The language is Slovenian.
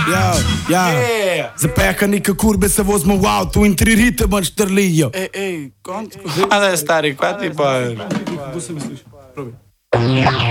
Zapekanika kurbe se vozimo v avtu in 3 rite manj štrlijo. A da je stari, kva ti pa...